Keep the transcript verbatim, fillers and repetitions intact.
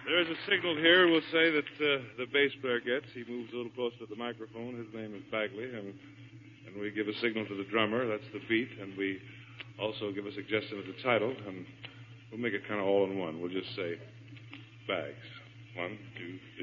There's a signal here we'll say that uh, the bass player gets. He moves a little closer to the microphone. His name is Bagley. And, and we give a signal to the drummer. That's the beat. And we also give a suggestion of the title. And we'll make it kind of all in one. We'll just say Bags. One, two, three.